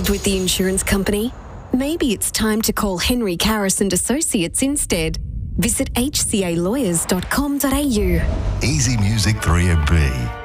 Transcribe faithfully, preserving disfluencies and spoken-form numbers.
Involved with the insurance company? Maybe it's time to call Henry Karras and Associates instead. Visit h c a lawyers dot com dot a u. Easy Music three M B.